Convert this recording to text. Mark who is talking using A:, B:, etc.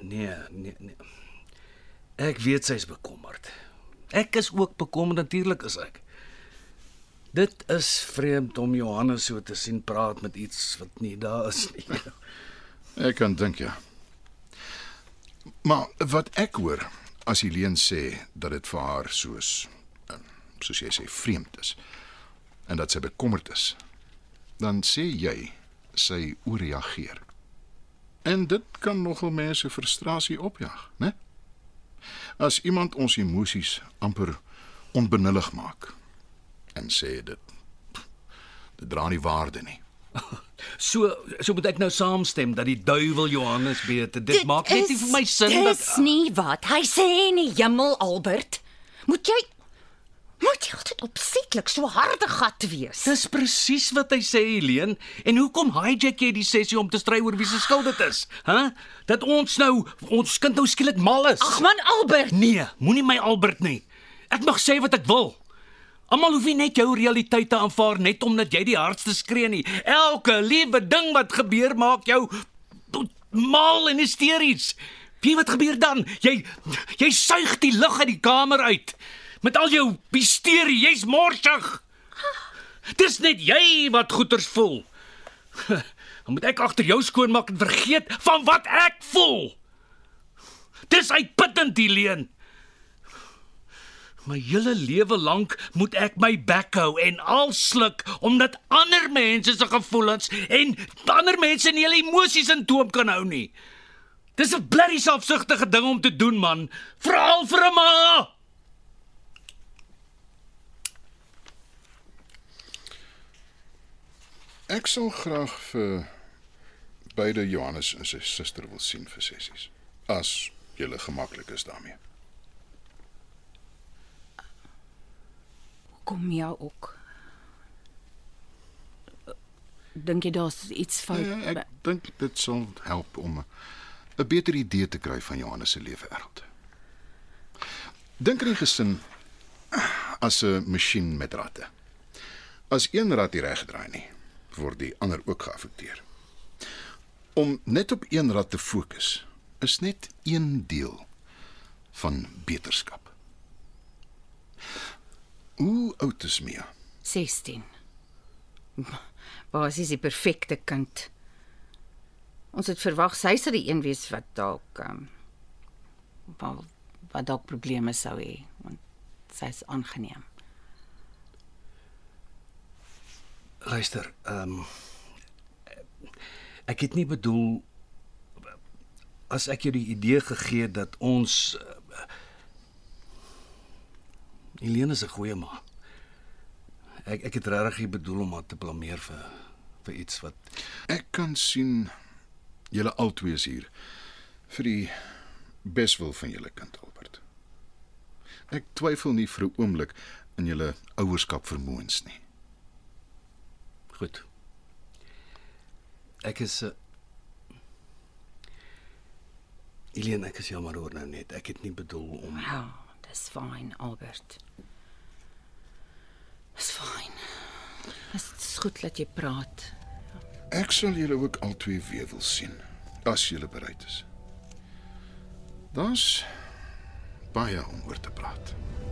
A: Nee. Ek weet sy's bekommerd. Ek is ook bekommerd, natuurlik is ek. Dit is vreemd om Johannes so te sien praat met iets wat nie daar is nie.
B: Ek kan dink, ja. Maar wat ek hoor, as Helene sê dat dit vir haar soos jy sê, vreemd is, en dat sy bekommerd is, dan sê jy, sy oorreageer. En dit kan nogal mense frustrasie opjaag, né? As iemand ons emosies amper onbenullig maak, en sê dit dra nie waarde nie.
A: So moet ek nou saamstem dat die duiwel Johannes beter. Dit maak net nie vir my sin dat...
C: Dis nie wat hy sê nie, Jimmel, Albert. Moet jy altyd opsetlik so harde gat wees?
A: Dis presies wat hy sê, Helene. En hoekom hijack jy die sessie om te stry oor wie se skuld dit is? Dat ons kind nou skielik mal is.
C: Ag man, Albert.
A: Nee, moenie my Albert nie. Ek mag sê wat ek wil. Almal hoef nie net jou realiteit te aanvaar net omdat jy die hardste skree nie. Elke liewe ding wat gebeur maak jou mal en hysteries. Weet wat gebeur dan? Jy suig die lug uit die kamer uit. Met al jou hysterie, jy's morsig. Dis net jy wat goeters voel. Dan moet ek agter jou skoonmaak en vergeet van wat ek voel. Dis uitputtend, Helene. My hele lewe lank moet ek my bek hou en alsluk omdat ander mense se gevoelens en ander mense nie hulle emosies in toom kan hou nie. Dis 'n blerrie selfsugtige ding om te doen, man. Veral vir 'n ma.
B: Ek sal graag vir beide Johannes en sy suster wil sien vir sessies, as julle gemaklik is daarmee.
C: Kom jou ook. Dink jy daar's iets fout?
B: Ja, ek dink dit sal help om 'n beter idee te kry van Johannes se lewenswêreld. Dink aan die gesin as 'n masjien met ratte. As een rat nie regdraai nie, word die ander ook geaffekteer. Om net op een rat te fokus is net een deel van beterskap. Hoe oud is Mia?
C: 16. Basies die perfekte kind. Ons het verwag sy sal die een wees wat dalk wat dalk probleme sou hê, want sy is aangeneem.
A: Luister, ek het nie bedoel as ek jou die idee gegee het dat ons Helene is 'n goeie ma. Ek het regtig nie bedoel om haar te blameer vir iets wat...
B: Ek kan sien julle albei is hier vir die beswil van julle kind, Albert. Ek twyfel nie vir 'n oomblik in julle ouerskap vermoëns nie.
A: Goed. Ek is Helene, ek is jammer oor nou net. Ek het nie bedoel om...
C: Ja, dis fyn, Albert. Dis fyn. Dit is goed dat jy praat.
B: Ek sal julle ook albei weer wil sien, as julle bereid is. Daar's baie om oor te praat.